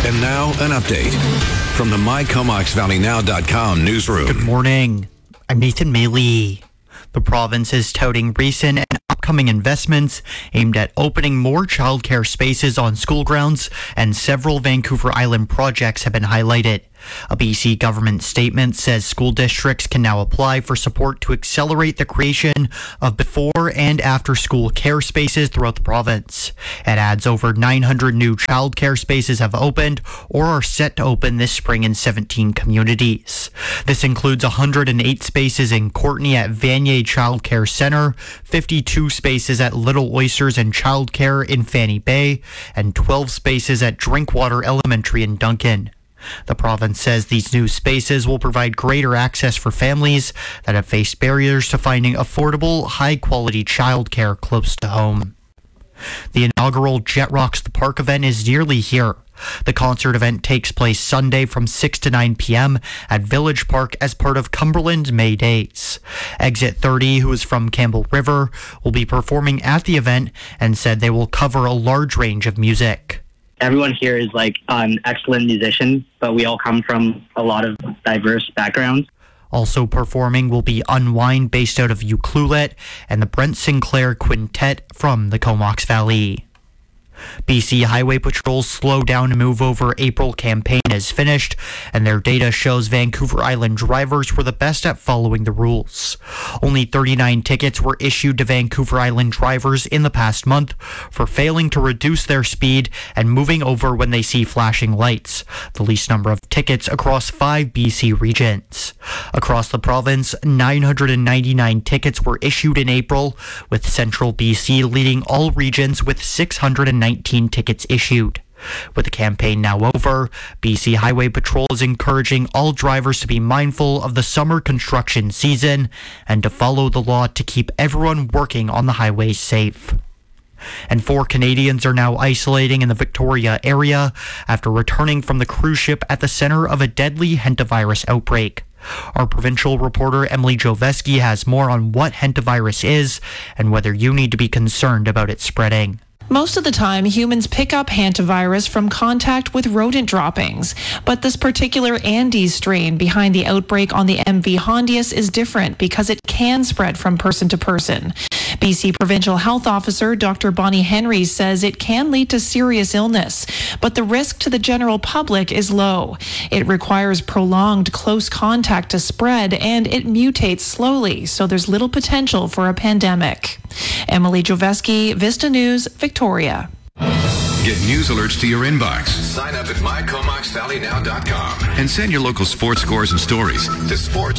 And now an update from the MyComoxValleyNow.com newsroom. Good morning. I'm Nathan Maley. The province is touting recent and upcoming investments aimed at opening more childcare spaces on school grounds, and several Vancouver Island projects have been highlighted. A BC government statement says school districts can now apply for support to accelerate the creation of before and after school care spaces throughout the province. It adds over 900 new childcare spaces have opened or are set to open this spring in 17 communities. This includes 108 spaces in Courtenay at Vanier Childcare Centre, 52 spaces at Little Oysters and Childcare in Fanny Bay, and 12 spaces at Drinkwater Elementary in Duncan. The province says these new spaces will provide greater access for families that have faced barriers to finding affordable, high-quality childcare close to home. The inaugural Jet Rocks the Park event is nearly here. The concert event takes place Sunday from 6 to 9 p.m. at Village Park as part of Cumberland May Days. Exit 30, who is from Campbell River, will be performing at the event and said they will cover a large range of music. Everyone here is like an excellent musician, but we all come from a lot of diverse backgrounds. Also performing will be Unwind, based out of Ucluelet, and the Brent Sinclair Quintet from the Comox Valley. BC Highway Patrol's Slow Down and Move Over April campaign is finished, and their data shows Vancouver Island drivers were the best at following the rules. Only 39 tickets were issued to Vancouver Island drivers in the past month for failing to reduce their speed and moving over when they see flashing lights, the least number of tickets across 5 BC regions. Across the province, 999 tickets were issued in April, with Central BC leading all regions with 619 tickets issued. With the campaign now over, BC Highway Patrol is encouraging all drivers to be mindful of the summer construction season and to follow the law to keep everyone working on the highways safe. And 4 Canadians are now isolating in the Victoria area after returning from the cruise ship at the center of a deadly hantavirus outbreak. Our provincial reporter Emily Joveski has more on what hantavirus is and whether you need to be concerned about it spreading. Most of the time, humans pick up hantavirus from contact with rodent droppings. But this particular Andes strain behind the outbreak on the MV Hondius is different because it can spread from person to person. BC Provincial Health Officer Dr. Bonnie Henry says it can lead to serious illness, but the risk to the general public is low. It requires prolonged close contact to spread, and it mutates slowly, so there's little potential for a pandemic. Emily Joveski, Vista News, Victoria. Get news alerts to your inbox. Sign up at mycomoxvalleynow.com And send your local sports scores and stories to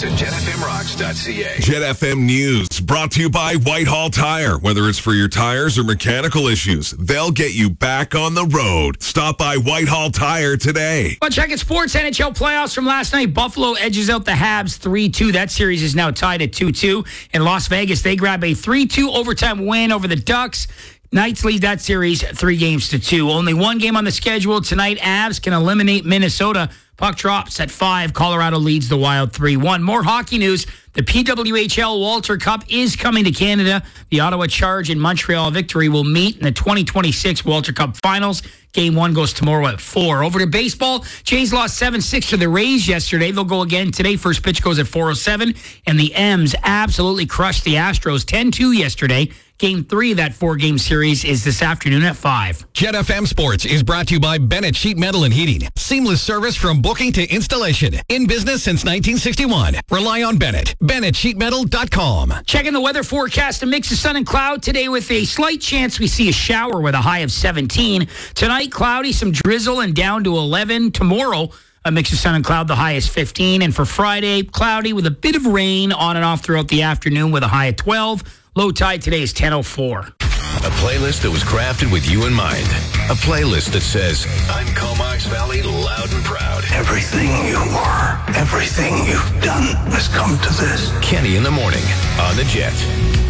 sports@jetfmrocks.ca. Jet FM News, brought to you by Whitehall Tire. Whether it's for your tires or mechanical issues, they'll get you back on the road. Stop by Whitehall Tire today. Well, check it, sports NHL playoffs from last night. Buffalo edges out the Habs 3-2. That series is now tied at 2-2. In Las Vegas, they grab a 3-2 overtime win over the Ducks. Knights lead that series 3-2. Only one game on the schedule tonight. Avs can eliminate Minnesota. Puck drops at 5. Colorado leads the Wild 3-1. More hockey news. The PWHL Walter Cup is coming to Canada. The Ottawa Charge and Montreal Victory will meet in the 2026 Walter Cup Finals. Game 1 goes tomorrow at 4. Over to baseball. Jays lost 7-6 to the Rays yesterday. They'll go again today. First pitch goes at 4:07. And the M's absolutely crushed the Astros 10-2 yesterday. Game 3 of that 4-game series is this afternoon at 5. Jet FM Sports is brought to you by Bennett Sheet Metal and Heating. Seamless service from booking to installation. In business since 1961. Rely on Bennett. BennettSheetMetal.com. Checking the weather forecast. A mix of sun and cloud today with a slight chance we see a shower with a high of 17. Tonight, cloudy, some drizzle and down to 11. Tomorrow, a mix of sun and cloud, the high is 15. And for Friday, cloudy with a bit of rain on and off throughout the afternoon with a high of 12. Low tide today is 10:04. A playlist that was crafted with you in mind. A playlist that says, I'm Comox Valley loud and proud. Everything you were, everything you've done has come to this. Kenny in the morning on the Jet.